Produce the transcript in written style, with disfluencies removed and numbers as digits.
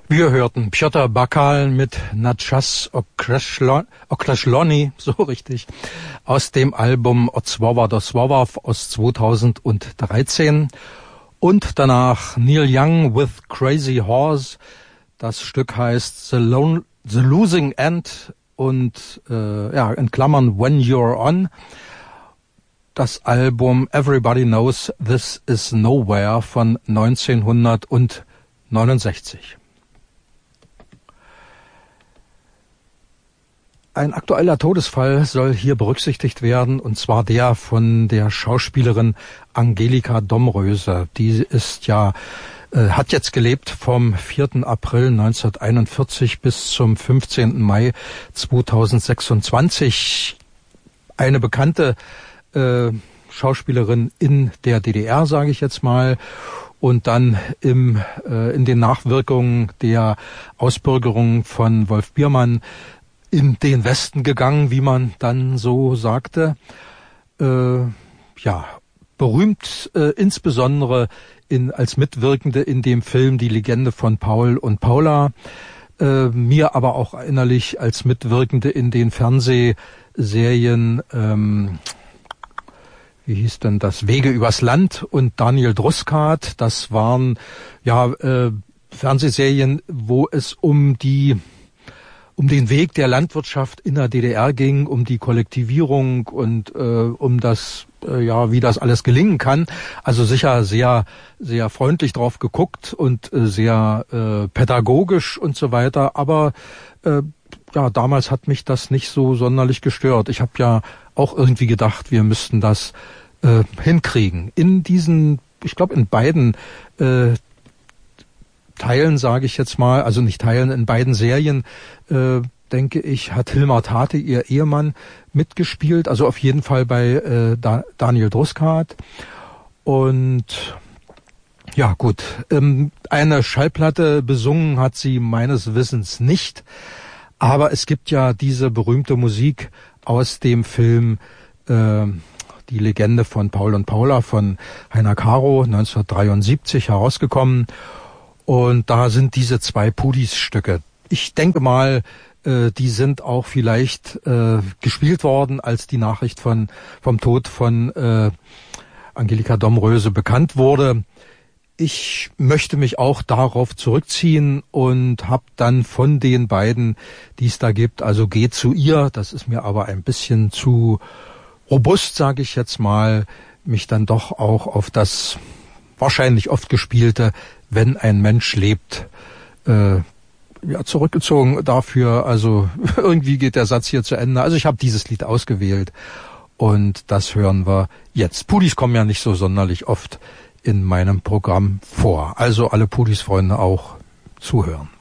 Wir hörten Piotr Bakal mit Na czas określony, so richtig, aus dem Album Od Słowa do Słowa aus 2013 und danach Neil Young with Crazy Horse. Das Stück heißt The Losing End und in Klammern When You're On. Das Album Everybody Knows This Is Nowhere von 1969. Ein aktueller Todesfall soll hier berücksichtigt werden, und zwar der von der Schauspielerin Angelika Domröse. Die ist hat jetzt gelebt vom 4. April 1941 bis zum 15. Mai 2026. Eine bekannte Schauspielerin in der DDR, sage ich jetzt mal, und dann in den Nachwirkungen der Ausbürgerung von Wolf Biermann in den Westen gegangen, wie man dann so sagte. Berühmt insbesondere als Mitwirkende in dem Film Die Legende von Paul und Paula. Mir aber auch innerlich als Mitwirkende in den Fernsehserien, wie hieß denn das? Wege übers Land und Daniel Druskat. Das waren Fernsehserien, wo es um den Weg der Landwirtschaft in der DDR ging, um die Kollektivierung und um das, wie das alles gelingen kann. Also sicher sehr, sehr freundlich drauf geguckt und sehr pädagogisch und so weiter. Aber damals hat mich das nicht so sonderlich gestört. Ich habe ja auch irgendwie gedacht, wir müssten das hinkriegen. In diesen, ich glaube in beiden Teilen, sage ich jetzt mal, also nicht Teilen, in beiden Serien, denke ich, hat Hilmar Tate, ihr Ehemann, mitgespielt. Also auf jeden Fall bei Daniel Druskat. Und ja gut, eine Schallplatte besungen hat sie meines Wissens nicht. Aber es gibt ja diese berühmte Musik aus dem Film Die Legende von Paul und Paula von Heiner Caro, 1973 herausgekommen. Und da sind diese zwei Pudis-Stücke. Ich denke mal, die sind auch vielleicht gespielt worden, als die Nachricht vom Tod von Angelika Domröse bekannt wurde. Ich möchte mich auch darauf zurückziehen und habe dann von den beiden, die es da gibt, also Geh zu ihr, das ist mir aber ein bisschen zu robust, sage ich jetzt mal, mich dann doch auch auf das wahrscheinlich oft gespielte Wenn ein Mensch lebt, zurückgezogen dafür. Also irgendwie geht der Satz hier zu Ende. Also ich habe dieses Lied ausgewählt und das hören wir jetzt. Pudis kommen ja nicht so sonderlich oft in meinem Programm vor. Also alle Pudis-Freunde auch zuhören.